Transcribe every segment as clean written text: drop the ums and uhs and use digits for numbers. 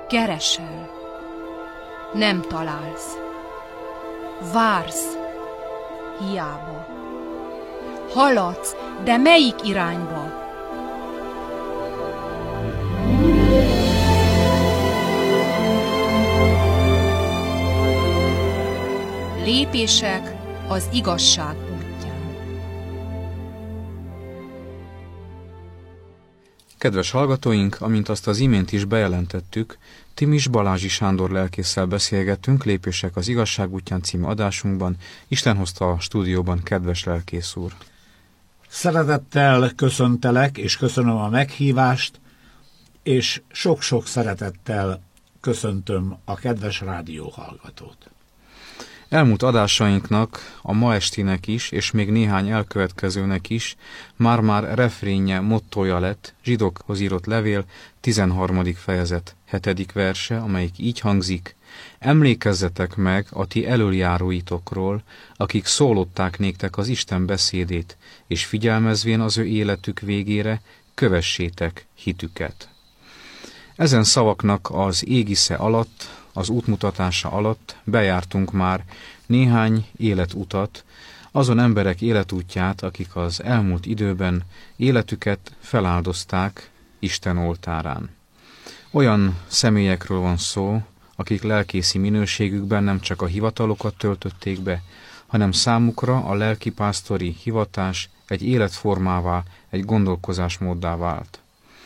Keresel, nem találsz. Vársz, hiába. Haladsz, de melyik irányba? Lépések az igazság útján. Kedves hallgatóink, amint azt az imént is bejelentettük, Timis Balázsi Sándor lelkésszel beszélgettünk Lépések az igazság útján című adásunkban. Isten hozta a stúdióban, kedves lelkész úr! Szeretettel köszöntelek, és köszönöm a meghívást, és sok-sok szeretettel köszöntöm a kedves rádióhallgatót. Elmúlt adásainknak, a ma estinek is, és még néhány elkövetkezőnek is már-már refrénje, mottója lett Zsidókhoz írott levél 13. fejezet 7. verse, amelyik így hangzik: Emlékezzetek meg a ti elöljáróitokról, akik szólották néktek az Isten beszédét, és figyelmezvén az ő életük végére, kövessétek hitüket. Ezen szavaknak az égisze alatt, az útmutatása alatt bejártunk már néhány életutat, azon emberek életútját, akik az elmúlt időben életüket feláldozták Isten oltárán. Olyan személyekről van szó, akik lelkészi minőségükben nem csak a hivatalokat töltötték be, hanem számukra a lelkipásztori hivatás egy életformává, egy gondolkozásmóddá vált.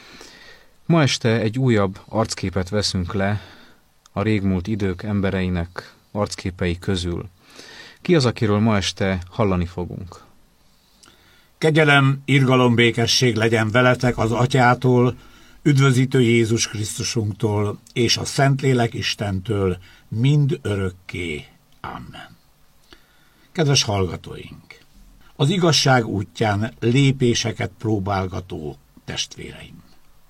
Ma este egy újabb arcképet veszünk le a régmúlt idők embereinek arcképei közül. Ki az, akiről ma este hallani fogunk? Kegyelem, irgalom, békesség legyen veletek az Atyától, üdvözítő Jézus Krisztusunktól és a Szentlélek Istentől mind örökké. Amen. Kedves hallgatóink! Az igazság útján lépéseket próbálgató testvéreim!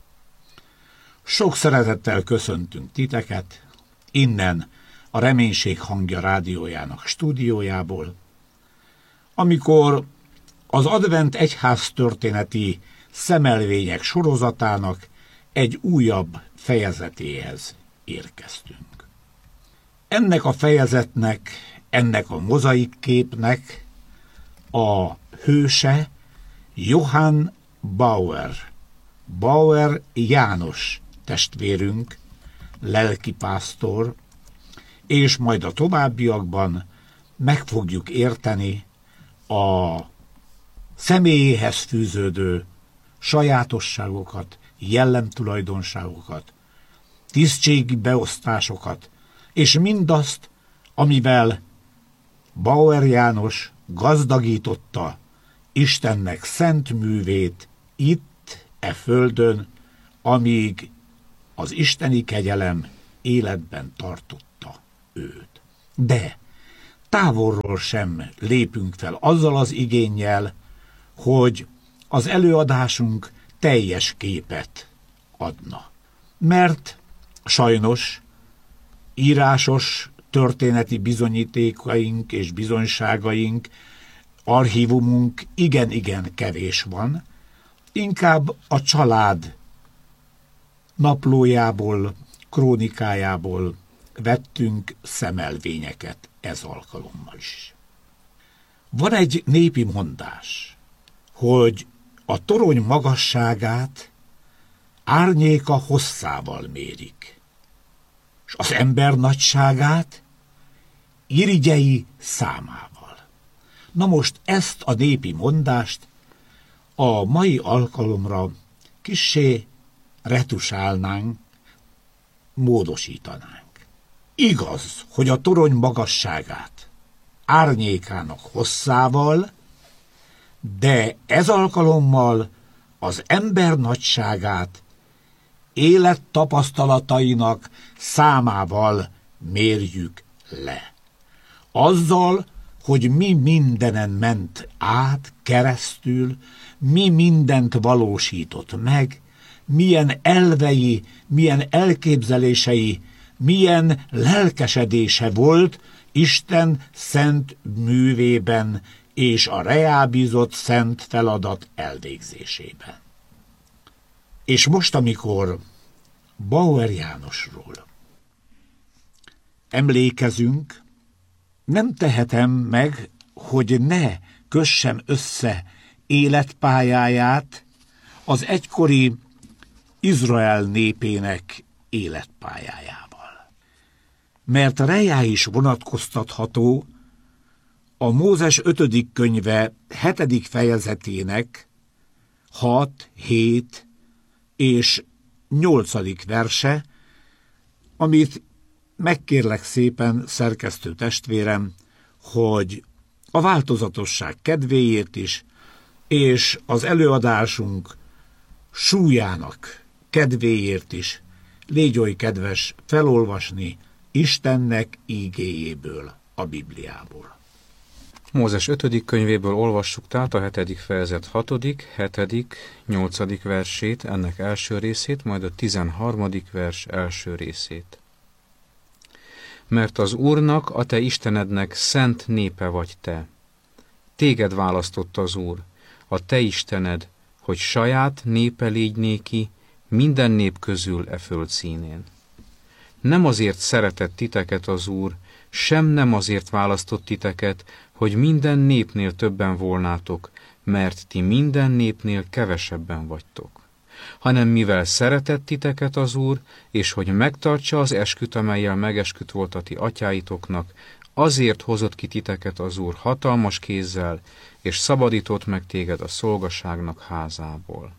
Sok szeretettel köszöntünk titeket, innen a Reménység hangja rádiójának stúdiójából, amikor az Advent egyház történeti szemelvények sorozatának egy újabb fejezetéhez érkeztünk. Ennek a fejezetnek, ennek a mozaik képnek a hőse Johann Bauer, Bauer János testvérünk, lelkipásztor, és majd a továbbiakban meg fogjuk érteni a személyéhez fűződő sajátosságokat, jellemtulajdonságokat, tisztségi beosztásokat, és mindazt, amivel Bauer János gazdagította Istennek szent művét itt, e földön, amíg az isteni kegyelem életben tartotta őt. De távolról sem lépünk fel azzal az igénnyel, hogy az előadásunk teljes képet adna. Mert sajnos írásos történeti bizonyítékaink és bizonyságaink, archívumunk igen-igen kevés van, inkább a család naplójából, krónikájából vettünk szemelvényeket ez alkalommal is. Van egy népi mondás, hogy a torony magasságát árnyéka hosszával mérik, és az ember nagyságát irigyei számával. Na most ezt a népi mondást a mai alkalomra kissé retusálnánk, módosítanánk. Igaz, hogy a torony magasságát árnyékának hosszával, de ez alkalommal az ember nagyságát élettapasztalatainak számával mérjük le. Azzal, hogy mi mindenen ment át, keresztül, mi mindent valósított meg, milyen elvei, milyen elképzelései, milyen lelkesedése volt Isten szent művében és a reábízott szent feladat elvégzésében. És most, amikor Bauer Jánosról. Emlékezünk, nem tehetem meg, hogy ne kössem össze életpályáját az egykori Izrael népének életpályájával. Mert rejá is vonatkoztatható a Mózes 5. könyve 7. fejezetének 6, 7 és 8. verse, amit megkérlek szépen, szerkesztő testvérem, hogy a változatosság kedvéért is, és az előadásunk súlyának kedvéért is légy oly kedves felolvasni Istennek ígéjéből, a Bibliából. Mózes 5. könyvéből olvassuk tehát a 7. fejezet 6., 7., 8. versét, ennek első részét, majd a 13. vers első részét. Mert az Úrnak, a te Istenednek szent népe vagy te. Téged választott az Úr, a te Istened, hogy saját népe légy néki minden nép közül e föld színén. Nem azért szeretett titeket az Úr, sem nem azért választott titeket, hogy minden népnél többen volnátok, mert ti minden népnél kevesebben vagytok, hanem mivel szeretett titeket az Úr, és hogy megtartsa az esküt, amellyel megesküdt volt a ti atyáitoknak, azért hozott ki titeket az Úr hatalmas kézzel, és szabadított meg téged a szolgaságnak házából.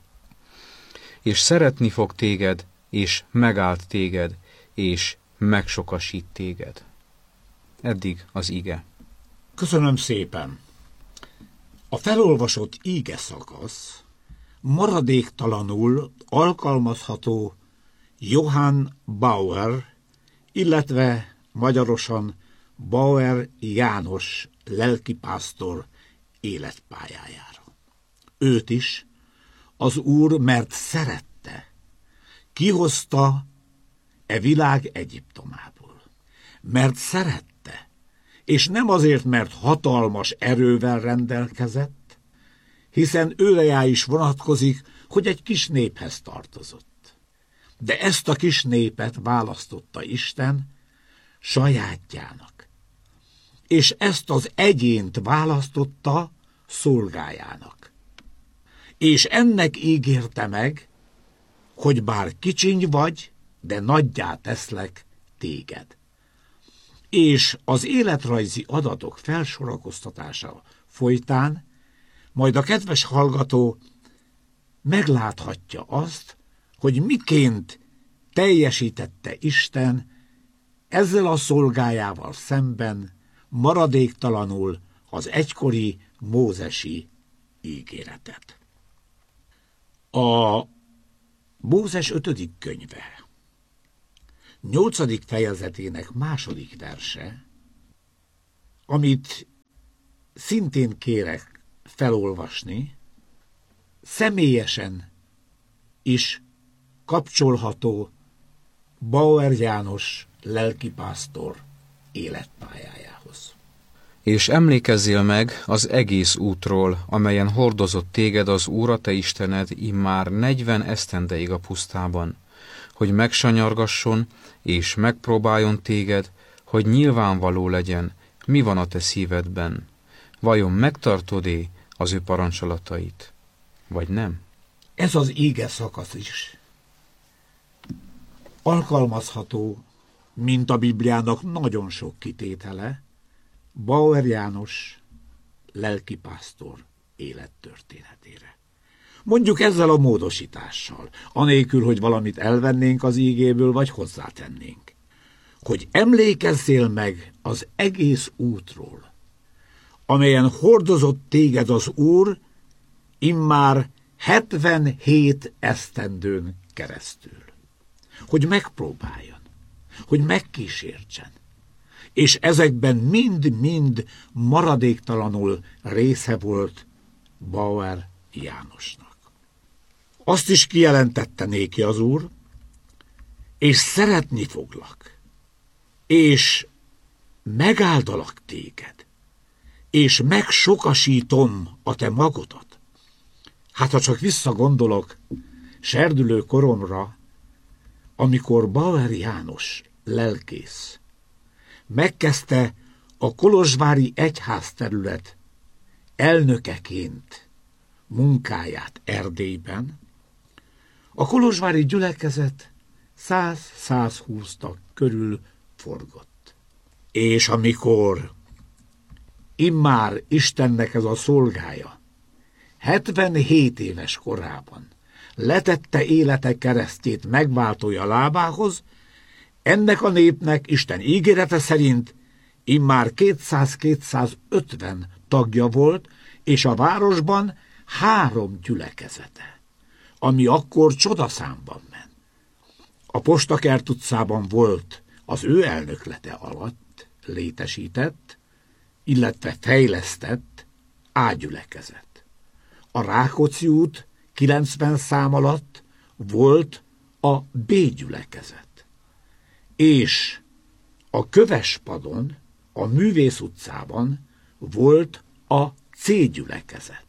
És szeretni fog téged, és megált téged, és megsokasít téged. Eddig az ige. Köszönöm szépen! A felolvasott íge szakasz maradéktalanul alkalmazható Johann Bauer, illetve magyarosan Bauer János lelkipásztor életpályájára. Őt is az Úr, mert szerette, kihozta e világ Egyiptomából. Mert szerette, és nem azért, mert hatalmas erővel rendelkezett, hiszen őrejá is vonatkozik, hogy egy kis néphez tartozott. De ezt a kis népet választotta Isten sajátjának, és ezt az egyént választotta szolgájának. És ennek ígérte meg, hogy bár kicsiny vagy, de nagyjá teszlek téged. És az életrajzi adatok felsorakoztatása folytán majd a kedves hallgató megláthatja azt, hogy miként teljesítette Isten ezzel a szolgájával szemben maradéktalanul az egykori mózesi ígéretet. A Mózes 5. könyve 8. fejezetének 2. verse, amit szintén kérek felolvasni, személyesen is kapcsolható Bauer János lelkipásztor életpályájához. És emlékezzél meg az egész útról, amelyen hordozott téged az Úr, a te Istened immár 40 esztendeig a pusztában, hogy megsanyargasson és megpróbáljon téged, hogy nyilvánvaló legyen, mi van a te szívedben. Vajon megtartod-e az ő parancsolatait, vagy nem? Ez az íge szakasz is alkalmazható, mint a Bibliának nagyon sok kitétele, Bauer János lelkipásztor élettörténetére. Mondjuk ezzel a módosítással, anélkül, hogy valamit elvennénk az ígéből, vagy hozzátennénk. Hogy emlékezzél meg az egész útról, amelyen hordozott téged az Úr immár 77 esztendőn keresztül. Hogy megpróbáljon, hogy megkísértsen, és ezekben mind-mind maradéktalanul része volt Bauer Jánosnak. Azt is kijelentette néki az Úr, és szeretni foglak, és megáldalak téged, és megsokasítom a te magodat. Hát, ha csak visszagondolok serdülő koromra, amikor Bauer János lelkész megkezdte a kolozsvári egyházterület elnökeként munkáját Erdélyben, a kolozsvári gyülekezet 100-120 tag körül forgott. És amikor immár Istennek ez a szolgája 77 éves korában letette élete keresztjét megváltója lábához, ennek a népnek Isten ígérete szerint immár 200-250 tagja volt, és a városban 3 gyülekezete, ami akkor csodaszámban ment. A Postakert utcában volt az ő elnöklete alatt létesített, illetve fejlesztett A-gyülekezet. A Rákóczi út 90 szám alatt volt a B-gyülekezet. És a Kövespadon, a Művész utcában volt a C-gyülekezet.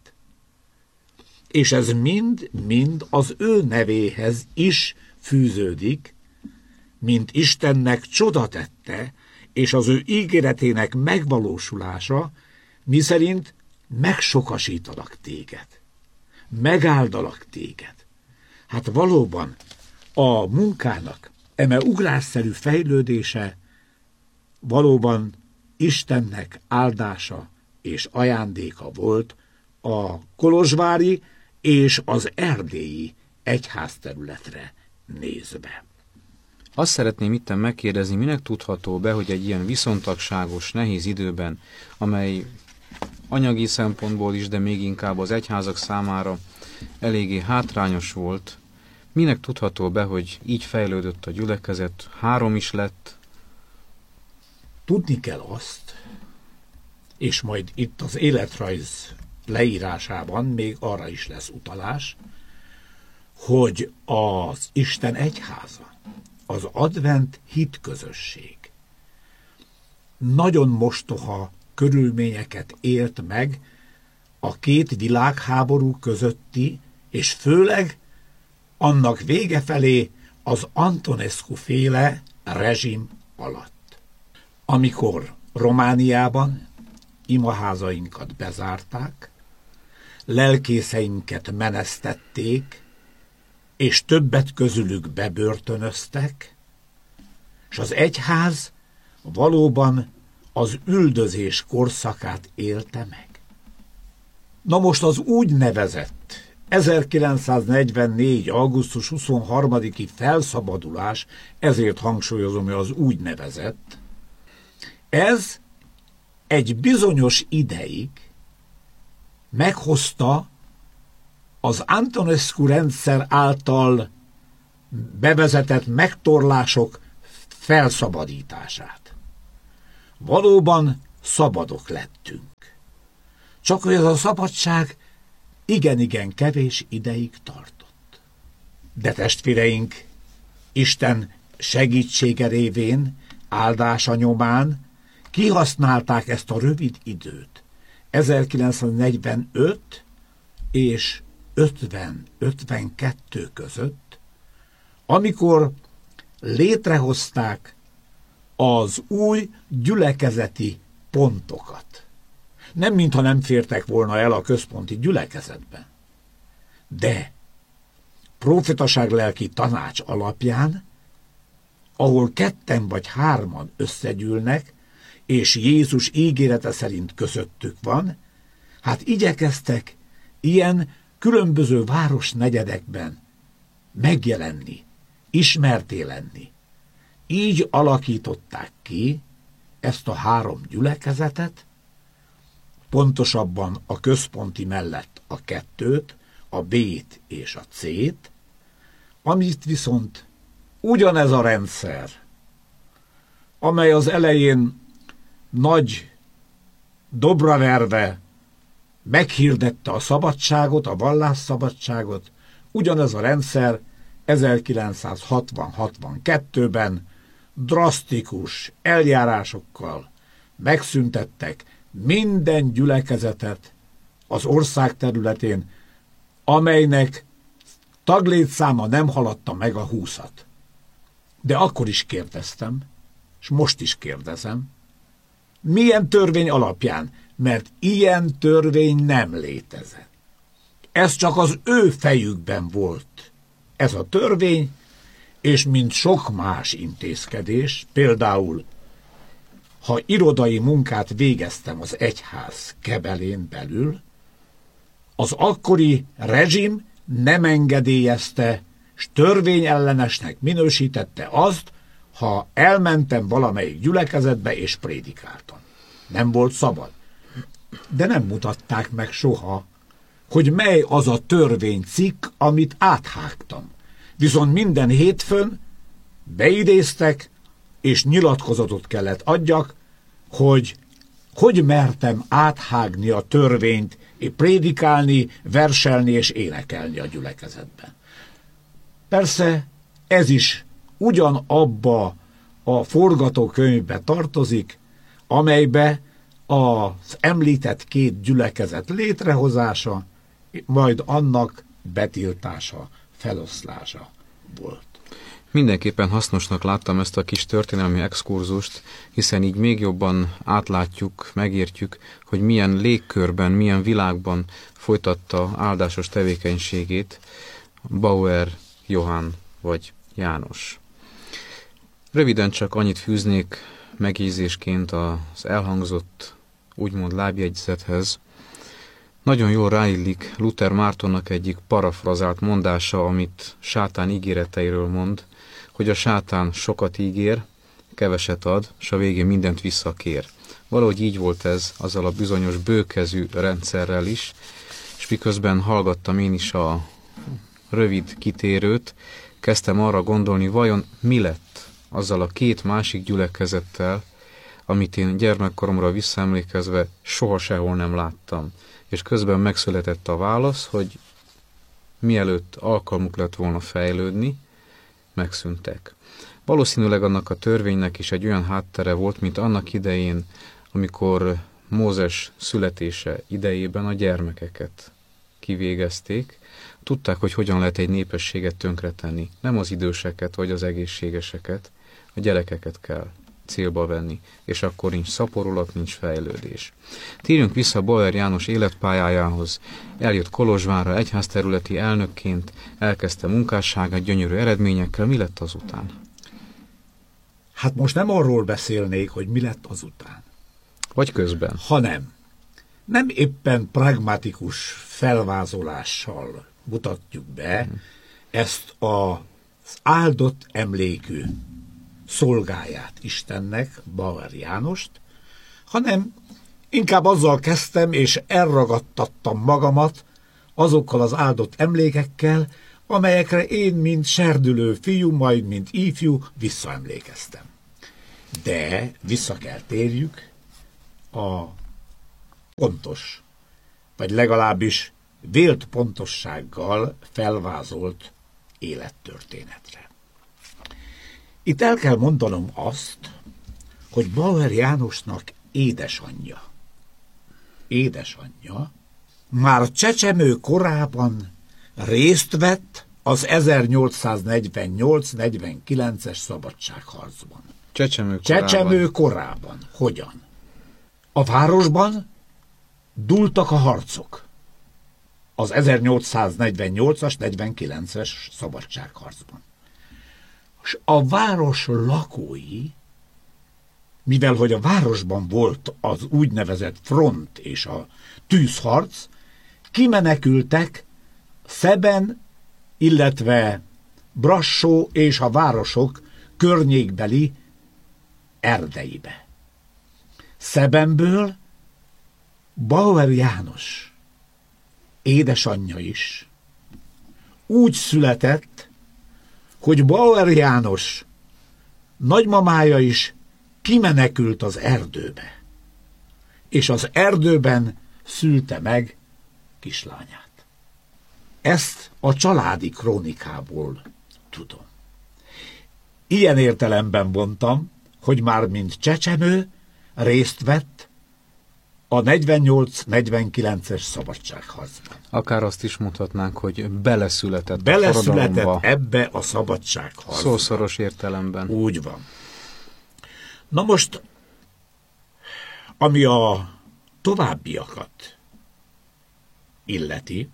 És ez mind az ő nevéhez is fűződik, mint Istennek csoda tette, és az ő ígéretének megvalósulása, miszerint megsokasítalak téged, megáldalak téged. Hát valóban a munkának eme ugrásszerű fejlődése valóban Istennek áldása és ajándéka volt a kolozsvári és az erdélyi egyházterületre nézve. Azt szeretném itten megkérdezni, minek tudható be, hogy egy ilyen viszontagságos, nehéz időben, amely anyagi szempontból is, de még inkább az egyházak számára eléggé hátrányos volt, minek tudható be, hogy így fejlődött a gyülekezet, 3 is lett? Tudni kell azt, és majd itt az életrajz leírásában még arra is lesz utalás, hogy az Isten egyháza, az advent hitközösség nagyon mostoha körülményeket élt meg a 2 világháború közötti, és főleg annak vége felé az Antonescu féle rezsim alatt. Amikor Romániában imaházainkat bezárták, lelkészeinket menesztették, és többet közülük bebörtönöztek, és az egyház valóban az üldözés korszakát élte meg. Na most az úgynevezett 1944. augusztus 23-i felszabadulás, ezért hangsúlyozom, hogy az úgynevezett, ez egy bizonyos ideig meghozta az Antonescu rendszer által bevezetett megtorlások felszabadítását. Valóban szabadok lettünk. Csak hogy ez a szabadság igen-igen kevés ideig tartott. De testvéreink, Isten segítsége révén, áldása nyomán kihasználták ezt a rövid időt. 1945 és 50-52 között, amikor létrehozták az új gyülekezeti pontokat. Nem mintha nem fértek volna el a központi gyülekezetben. De profétaság lelki tanács alapján, ahol 2 vagy 3 összegyűlnek, és Jézus ígérete szerint közöttük van, hát igyekeztek ilyen különböző városnegyedekben megjelenni, ismerté lenni. Így alakították ki ezt a 3 gyülekezetet, pontosabban a központi mellett a 2-t, a B-t és a C-t, amit viszont ugyanez a rendszer, amely az elején nagy dobra verve meghirdette a szabadságot, a vallásszabadságot, ugyanez a rendszer 1960-62-ben drasztikus eljárásokkal megszüntettek minden gyülekezetet az ország területén, amelynek taglétszáma nem haladta meg a 20-at. De akkor is kérdeztem, és most is kérdezem, milyen törvény alapján? Mert ilyen törvény nem létezett. Ez csak az ő fejükben volt. Ez a törvény, és mint sok más intézkedés, például, ha irodai munkát végeztem az egyház kebelén belül, az akkori rezsim nem engedélyezte, s törvényellenesnek minősítette azt, ha elmentem valamelyik gyülekezetbe és prédikáltam. Nem volt szabad. De nem mutatták meg soha, hogy mely az a törvénycikk, amit áthágtam. Viszont minden hétfőn beidéztek, és nyilatkozatot kellett adjak, hogy mertem áthágni a törvényt, és prédikálni, verselni és énekelni a gyülekezetben. Persze ez is ugyanabba a forgatókönyvbe tartozik, amelybe az említett két gyülekezet létrehozása, majd annak betiltása, feloszlása volt. Mindenképpen hasznosnak láttam ezt a kis történelmi exkurzust, hiszen így még jobban átlátjuk, megértjük, hogy milyen légkörben, milyen világban folytatta áldásos tevékenységét Bauer Johann vagy János. Röviden csak annyit fűznék megjegyzésként az elhangzott úgymond lábjegyzethez. Nagyon jól ráillik Luther Mártonnak egyik parafrazált mondása, amit sátán ígéreteiről mond, hogy a sátán sokat ígér, keveset ad, s a végén mindent visszakér. Valahogy így volt ez azzal a bizonyos bőkezű rendszerrel is, és miközben hallgattam én is a rövid kitérőt, kezdtem arra gondolni, vajon mi lett azzal a két másik gyülekezettel, amit én gyermekkoromra visszaemlékezve soha sehol nem láttam. És közben megszületett a válasz, hogy mielőtt alkalmuk lett volna fejlődni, megszűntek. Valószínűleg annak a törvénynek is egy olyan háttere volt, mint annak idején, amikor Mózes születése idejében a gyermekeket kivégezték. Tudták, hogy hogyan lehet egy népességet tönkretenni. Nem az időseket vagy az egészségeseket, a gyerekeket kell célba venni, és akkor nincs szaporulat, nincs fejlődés. Térjünk vissza Bauer János életpályájához. Eljött Kolozsvárra egyházterületi elnökként, elkezdte munkásságát gyönyörű eredményekkel. Mi lett azután? Hát most nem arról beszélnék, hogy mi lett azután. Vagy közben. Hanem nem éppen pragmatikus felvázolással mutatjuk be ezt az áldott emlékű szolgáját Istennek, Bauer Jánost, hanem inkább azzal kezdtem, és elragadtattam magamat azokkal az áldott emlékekkel, amelyekre én, mint serdülő fiú, majd mint ifjú visszaemlékeztem. De vissza kell térjük a pontos, vagy legalábbis vélt pontossággal felvázolt élettörténetre. Itt el kell mondanom azt, hogy Bauer Jánosnak édesanyja már csecsemő korában részt vett az 1848-49-es szabadságharcban. Csecsemő korában. Hogyan? A városban dúltak a harcok. Az 1848-as, 49-es szabadságharcban. És a város lakói, mivel hogy a városban volt az úgynevezett front és a tűzharc, kimenekültek Szeben, illetve Brassó és a városok környékbeli erdeibe. Szebenből Bauer János édesanyja is úgy született, hogy Bauer János nagymamája is kimenekült az erdőbe, és az erdőben szülte meg kislányát. Ezt a családi krónikából tudom. Ilyen értelemben mondtam, hogy már mint csecsemő részt vett a 48-49-es szabadságharcban. Akár azt is mutatnánk, hogy beleszületett a Beleszületett forradalomba. ebbe a szabadságharcba. Szószoros értelemben. Úgy van. Na most, ami a továbbiakat illeti,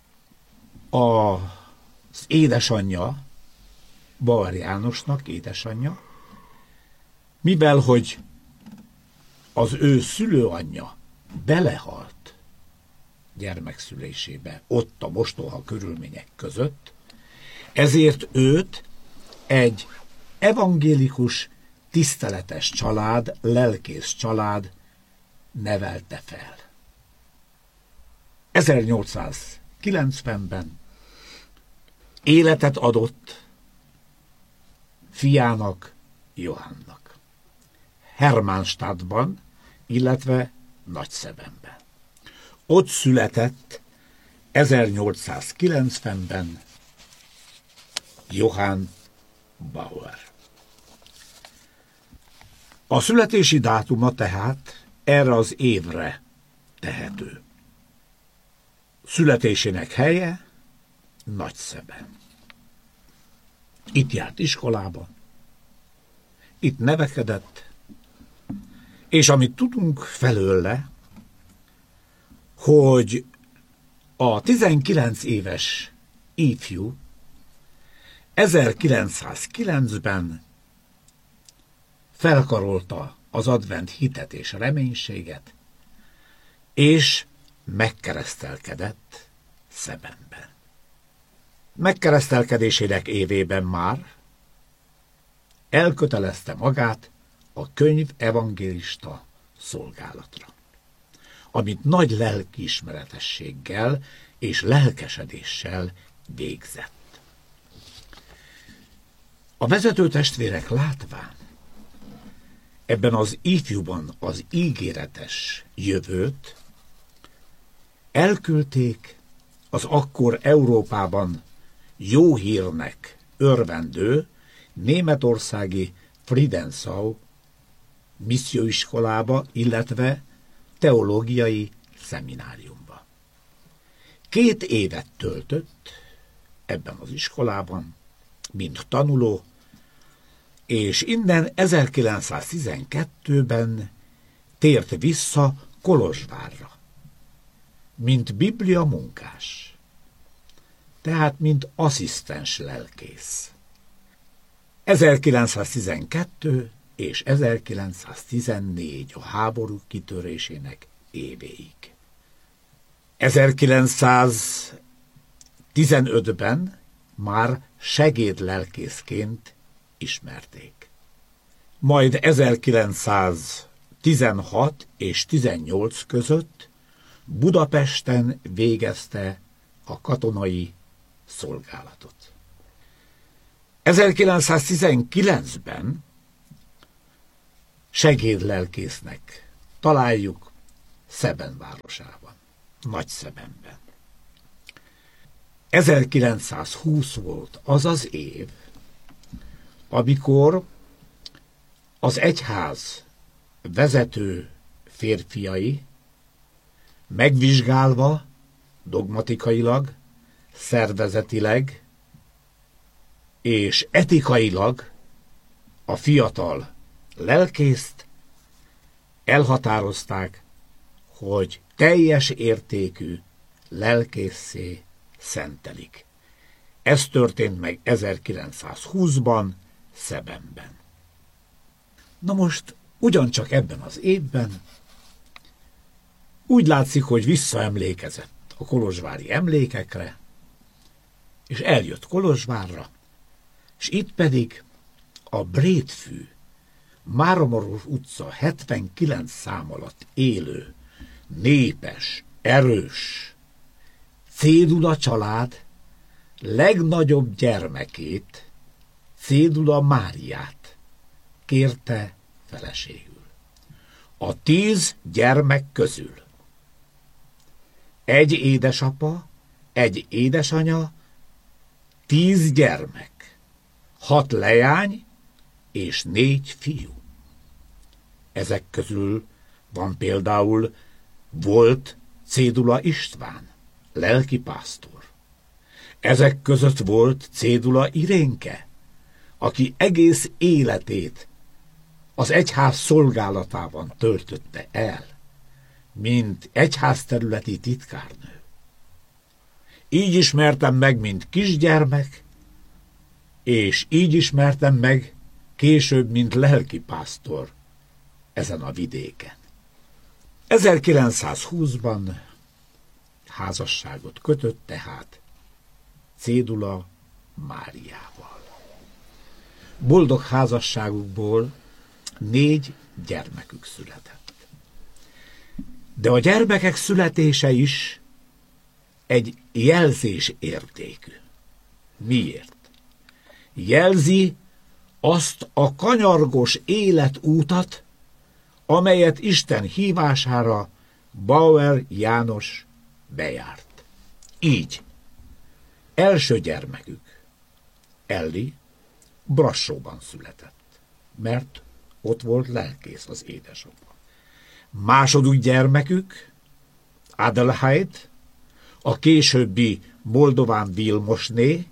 az édesanyja, Bauer Jánosnak édesanyja, mivel hogy az ő szülőanyja belehalt gyermekszülésébe, ott a mostoha körülmények között, ezért őt egy evangélikus, tiszteletes család, lelkész család nevelte fel. 1890-ben életet adott fiának, Johannnak. Hermannstadtban, illetve Nagyszebenben. Ott született 1890-ben Johann Bauer. A születési dátuma tehát erre az évre tehető. Születésének helye Nagyszeben. Itt járt iskolába, itt nevekedett, és amit tudunk felőle, hogy a 19 éves ifjú 1909-ben felkarolta az advent hitet és reménységet, és megkeresztelkedett Szebenben. Megkeresztelkedésének évében már elkötelezte magát a könyv evangélista szolgálatra, amit nagy lelkiismeretességgel és lelkesedéssel végzett. A vezetőtestvérek látván ebben az ifjúban az ígéretes jövőt, elküldték az akkor Európában jó hírnek örvendő németországi Friedensau misszióiskolába, illetve teológiai szemináriumba. 2 évet töltött ebben az iskolában, mint tanuló, és innen 1912-ben tért vissza Kolozsvárra, mint biblia munkás, tehát mint asszisztens lelkész. 1912 és 1914 a háború kitörésének évéig. 1915-ben már segédlelkészként ismerték. Majd 1916 és 18 között Budapesten végezte a katonai szolgálatot. 1919-ben segédlelkésznek találjuk Szeben városában, Nagyszebenben. 1920 volt az az év, amikor az egyház vezető férfiai megvizsgálva dogmatikailag, szervezetileg és etikailag a fiatal lelkészt elhatározták, hogy teljes értékű lelkésszé szentelik. Ez történt meg 1920-ban Szebenben. Na most ugyancsak ebben az évben úgy látszik, hogy visszaemlékezett a kolozsvári emlékekre, és eljött Kolozsvárra, és itt pedig a Brétfű, Máramaros utca 79 szám alatt élő, népes, erős, Cédula család legnagyobb gyermekét, Cédula Máriát kérte feleségül. A 10 gyermek közül egy édesapa, egy édesanya, 10 gyermek, 6 leány és 4 fiú. Ezek közül van például Volt Cédula István, lelkipásztor. Ezek között volt Cédula Irénke, aki egész életét az egyház szolgálatában töltötte el, mint egyházterületi titkárnő. Így ismertem meg, mint kisgyermek, és így ismertem meg később, mint lelkipásztor ezen a vidéken. 1920-ban házasságot kötött tehát Cédula Máriával. Boldog házasságukból 4 gyermekük született. De a gyermekek születése is egy jelzés értékű. Miért? Jelzi azt a kanyargos életútat, amelyet Isten hívására Bauer János bejárt. Így, első gyermekük, Elli, Brassóban született, mert ott volt lelkész az édesapja. Második gyermekük, Adelheid, a későbbi Moldován Vilmosné,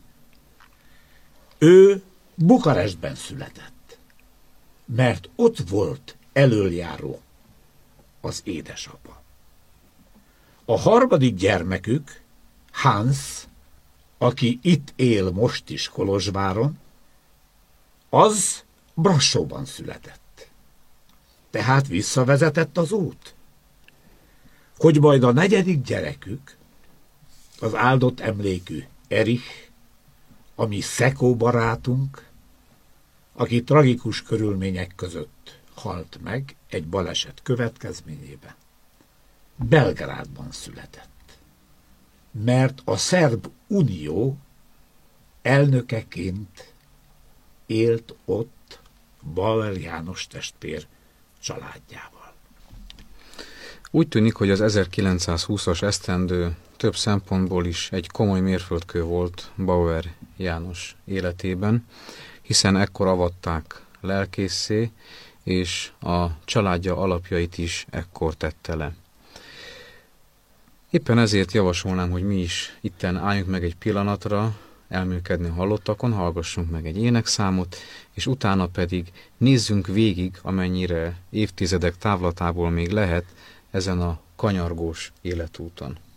ő Bukarestben született, mert ott volt elöljáró az édesapa. A harmadik gyermekük, Hans, aki itt él most is Kolozsváron, az Brassóban született. Tehát visszavezetett az út, hogy majd a 4. gyerekük, az áldott emlékű Erich, a mi Szekó barátunk, aki tragikus körülmények között halt meg egy baleset következményében, Belgrádban született, mert a Szerb Unió elnökeként élt ott Bauer János testvér családjával. Úgy tűnik, hogy az 1920-as esztendő több szempontból is egy komoly mérföldkő volt Bauer János életében, hiszen ekkor avatták lelkésszé, és a családja alapjait is ekkor tette le. Éppen ezért javasolnám, hogy mi is itten álljunk meg egy pillanatra, elmélkedni a hallottakon, hallgassunk meg egy énekszámot, és utána pedig nézzünk végig, amennyire évtizedek távlatából még lehet ezen a kanyargós életúton.